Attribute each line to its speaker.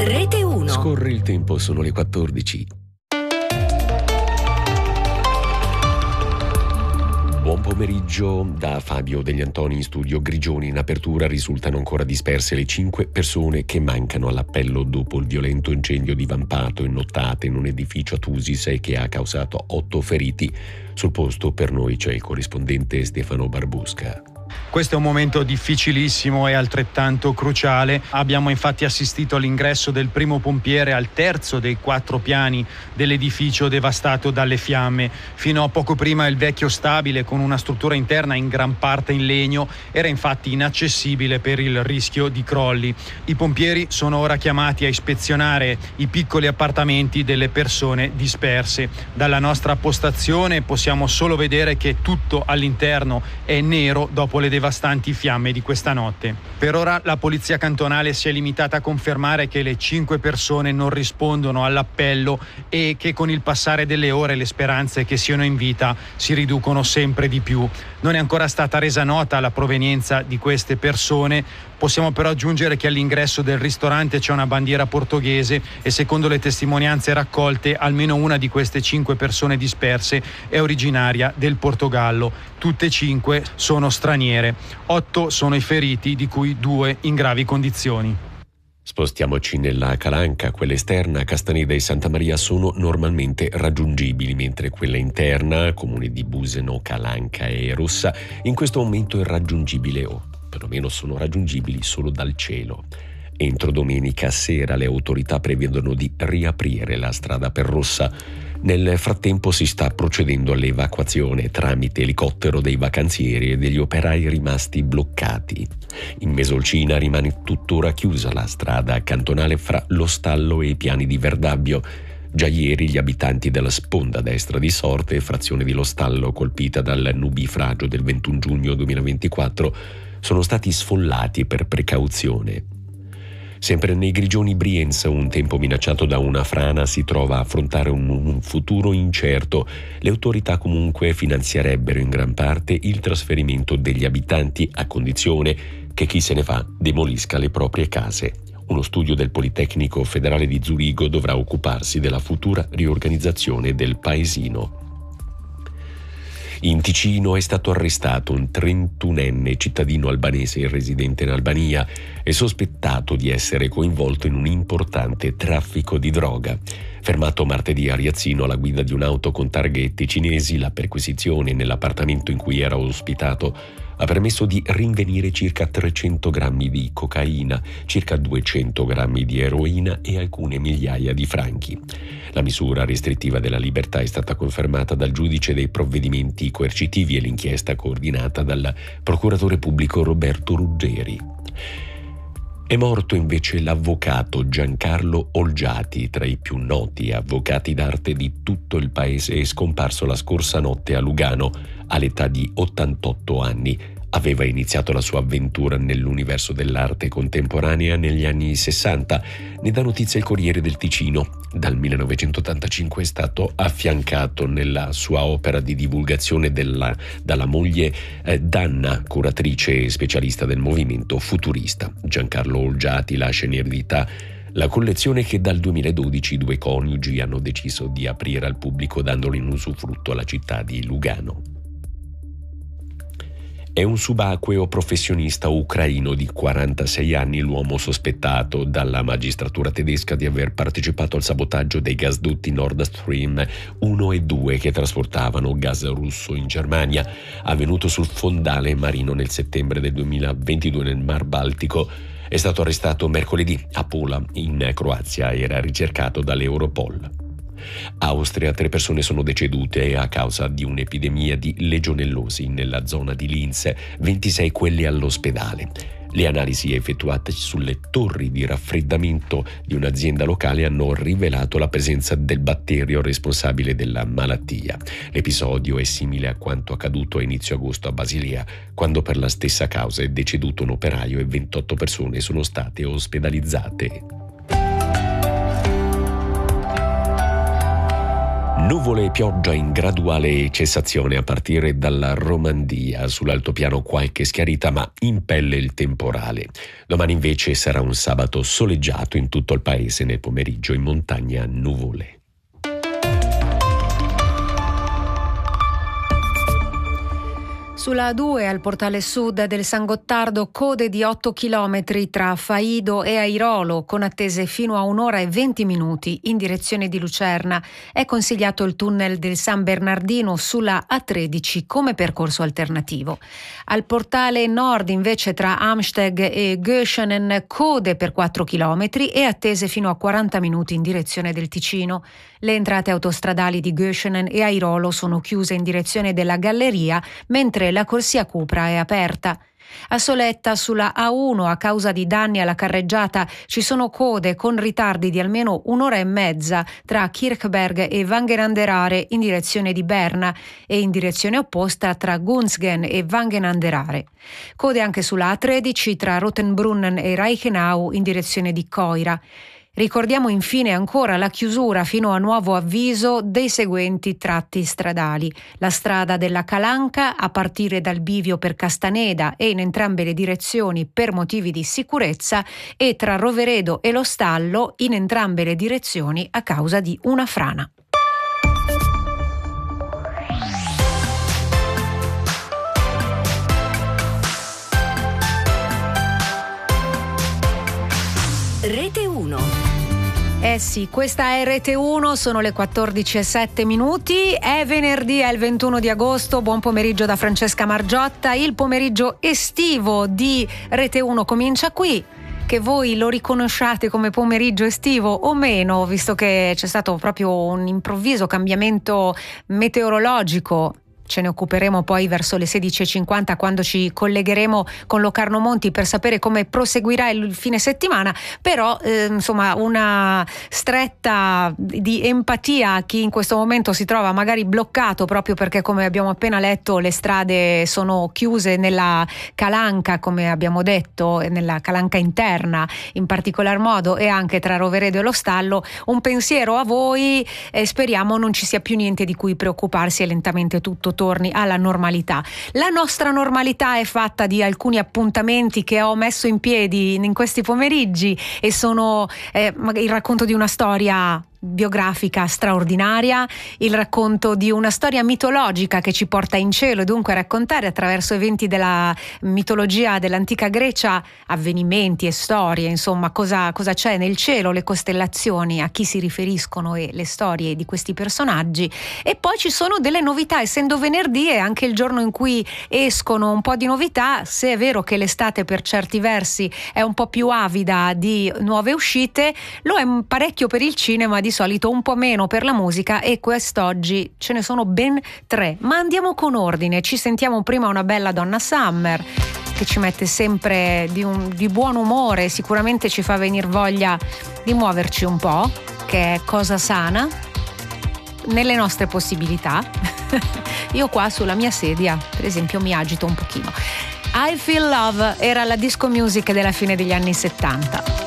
Speaker 1: Rete 1.
Speaker 2: Scorre il tempo, sono le 14. Buon pomeriggio da Fabio Degli Antoni in studio. Grigioni. In apertura risultano ancora disperse le 5 persone che mancano all'appello dopo il violento incendio divampato in nottata in un edificio a Tusis che ha causato 8 feriti. Sul posto per noi c'è il corrispondente Stefano Barbusca.
Speaker 3: Questo è un momento difficilissimo e altrettanto cruciale. Abbiamo infatti assistito all'ingresso del primo pompiere al terzo dei 4 piani dell'edificio devastato dalle fiamme. Fino a poco prima il vecchio stabile, con una struttura interna in gran parte in legno, era infatti inaccessibile per il rischio di crolli. I pompieri sono ora chiamati a ispezionare i piccoli appartamenti delle persone disperse. Dalla nostra postazione possiamo solo vedere che tutto all'interno è nero dopo le devastanti fiamme di questa notte. Per ora la polizia cantonale si è limitata a confermare che le 5 persone non rispondono all'appello e che con il passare delle ore le speranze che siano in vita si riducono sempre di più. Non è ancora stata resa nota la provenienza di queste persone. Possiamo però aggiungere che all'ingresso del ristorante c'è una bandiera portoghese e secondo le testimonianze raccolte almeno una di queste 5 persone disperse è originaria del Portogallo. Tutte 5 sono straniere. 8 sono i feriti, di cui 2 in gravi condizioni.
Speaker 2: Spostiamoci nella Calanca. Quella esterna, Castaneda e Santa Maria, sono normalmente raggiungibili, mentre quella interna, comune di Buseno, Calanca e Rossa, in questo momento è raggiungibile o perlomeno sono raggiungibili solo dal cielo. Entro domenica sera le autorità prevedono di riaprire la strada per Rossa. Nel frattempo si sta procedendo all'evacuazione tramite elicottero dei vacanzieri e degli operai rimasti bloccati. In Mesolcina rimane tuttora chiusa la strada cantonale fra lo Stallo e i piani di Verdabbio. Già ieri gli abitanti della sponda destra di Sorte, frazione di Lo Stallo colpita dal nubifragio del 21 giugno 2024, sono stati sfollati per precauzione. Sempre nei Grigioni Brienza, un tempo minacciato da una frana si trova a affrontare un futuro incerto. Le autorità comunque finanzierebbero in gran parte il trasferimento degli abitanti a condizione che chi se ne va demolisca le proprie case. Uno studio del Politecnico Federale di Zurigo dovrà occuparsi della futura riorganizzazione del paesino. In Ticino è stato arrestato un 31enne cittadino albanese residente in Albania e sospettato di essere coinvolto in un importante traffico di droga. Fermato martedì a Riazzino alla guida di un'auto con targhe ticinesi, la perquisizione nell'appartamento in cui era ospitato ha permesso di rinvenire circa 300 grammi di cocaina, circa 200 grammi di eroina e alcune migliaia di franchi. La misura restrittiva della libertà è stata confermata dal giudice dei provvedimenti coercitivi e l'inchiesta coordinata dal procuratore pubblico Roberto Ruggeri. È morto invece l'avvocato Giancarlo Olgiati, tra i più noti avvocati d'arte di tutto il paese, è scomparso la scorsa notte a Lugano all'età di 88 anni. Aveva iniziato la sua avventura nell'universo dell'arte contemporanea negli anni 60. Ne dà notizia il Corriere del Ticino. Dal 1985 è stato affiancato nella sua opera di divulgazione dalla moglie Danna, curatrice e specialista del movimento futurista. Giancarlo Olgiati lascia in eredità la collezione che dal 2012 i due coniugi hanno deciso di aprire al pubblico dandolo in usufrutto alla città di Lugano. È un subacqueo professionista ucraino di 46 anni l'uomo sospettato dalla magistratura tedesca di aver partecipato al sabotaggio dei gasdotti Nord Stream 1 e 2 che trasportavano gas russo in Germania, avvenuto sul fondale marino nel settembre del 2022 nel Mar Baltico. È stato arrestato mercoledì a Pula, in Croazia, era ricercato dall'Europol. Austria, 3 persone sono decedute a causa di un'epidemia di legionellosi nella zona di Linz, 26 quelle all'ospedale. Le analisi effettuate sulle torri di raffreddamento di un'azienda locale hanno rivelato la presenza del batterio responsabile della malattia. L'episodio è simile a quanto accaduto a inizio agosto a Basilea, quando per la stessa causa è deceduto un operaio e 28 persone sono state ospedalizzate. Nuvole e pioggia in graduale cessazione a partire dalla Romandia. Sull'altopiano qualche schiarita, ma impelle il temporale. Domani invece sarà un sabato soleggiato in tutto il paese, nel pomeriggio in montagna nuvole.
Speaker 1: Sulla A2 al portale sud del San Gottardo code di 8 chilometri tra Faido e Airolo con attese fino a 1 ora e 20 minuti in direzione di Lucerna. È consigliato il tunnel del San Bernardino sulla A13 come percorso alternativo. Al portale nord invece tra Amsteg e Göschenen code per 4 chilometri e attese fino a 40 minuti in direzione del Ticino. Le entrate autostradali di Göschenen e Airolo sono chiuse in direzione della Galleria, mentre la corsia Cupra è aperta. A Soletta sulla A1 a causa di danni alla carreggiata ci sono code con ritardi di almeno 1 ora e mezza tra Kirchberg e Wangenanderare in direzione di Berna e in direzione opposta tra Gunzgen e Wangenanderare. Code anche sulla A13 tra Rottenbrunnen e Reichenau in direzione di Coira. Ricordiamo infine ancora la chiusura fino a nuovo avviso dei seguenti tratti stradali. La strada della Calanca a partire dal bivio per Castaneda e in entrambe le direzioni per motivi di sicurezza e tra Roveredo e Lo Stallo in entrambe le direzioni a causa di una frana.
Speaker 4: Rete 1.
Speaker 1: Eh sì, questa è Rete 1, sono le 14:07, è venerdì, è il 21 di agosto, buon pomeriggio da Francesca Margiotta, il pomeriggio estivo di Rete 1 comincia qui. Che voi lo riconosciate come pomeriggio estivo o meno, visto che c'è stato proprio un improvviso cambiamento meteorologico. Ce ne occuperemo poi verso le 16:50 quando ci collegheremo con Locarno Monti per sapere come proseguirà il fine settimana, però insomma una stretta di empatia a chi in questo momento si trova magari bloccato proprio perché, come abbiamo appena letto, le strade sono chiuse nella Calanca, come abbiamo detto, nella Calanca interna in particolar modo, e anche tra Roveredo e Lo Stallo. Un pensiero a voi e speriamo non ci sia più niente di cui preoccuparsi e lentamente tutto torni alla normalità. La nostra normalità è fatta di alcuni appuntamenti che ho messo in piedi in questi pomeriggi e sono il racconto di una storia biografica straordinaria, il racconto di una storia mitologica che ci porta in cielo, e dunque raccontare attraverso eventi della mitologia dell'antica Grecia avvenimenti e storie, insomma cosa c'è nel cielo, le costellazioni, a chi si riferiscono e le storie di questi personaggi. E poi ci sono delle novità, essendo venerdì è anche il giorno in cui escono un po' di novità. Se è vero che l'estate per certi versi è un po' più avida di nuove uscite, lo è parecchio per il cinema, di solito un po' meno per la musica, e quest'oggi ce ne sono ben 3. Ma andiamo con ordine, ci sentiamo prima una bella Donna Summer che ci mette sempre di buon umore, sicuramente ci fa venire voglia di muoverci un po', che è cosa sana nelle nostre possibilità. Io qua sulla mia sedia per esempio mi agito un pochino. I Feel Love era la disco music della fine degli anni 70.